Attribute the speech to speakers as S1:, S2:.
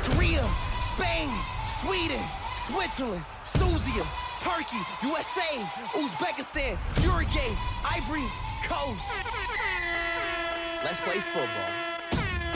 S1: Korea, Spain, Sweden, Switzerland, Suzia, Turkey, USA, Uzbekistan, Uruguay, Ivory Coast. Let's play football.